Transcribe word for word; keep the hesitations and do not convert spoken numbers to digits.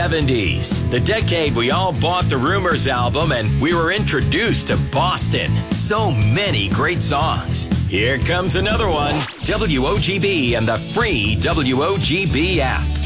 seventies, the decade we all bought the Rumors album and we were introduced to Boston. So many great songs. Here comes another one. W O G B and the free W O G B app.